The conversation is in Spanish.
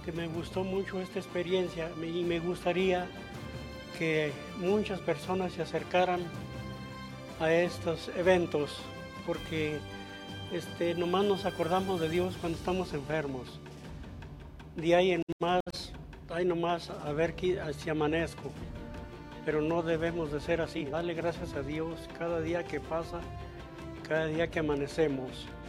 que me gustó mucho esta experiencia y me gustaría que muchas personas se acercaran a estos eventos, porque nomás nos acordamos de Dios cuando estamos enfermos. De ahí en más, ahí nomás a ver si amanezco, pero no debemos de ser así. Dale gracias a Dios cada día que pasa, cada día que amanecemos.